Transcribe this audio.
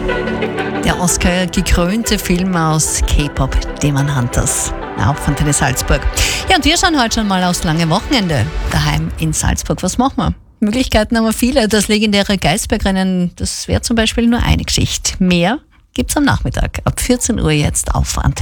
Der Oscar-gekrönte Film aus K-Pop, Demon Hunters. Hauptfontäne Salzburg. Ja, und wir schauen heute schon mal aufs lange Wochenende daheim in Salzburg. Was machen wir? Möglichkeiten haben wir viele. Das legendäre Geisbergrennen, das wäre zum Beispiel nur eine Geschichte. Mehr gibt's am Nachmittag. Ab 14 Uhr jetzt auf Antenne.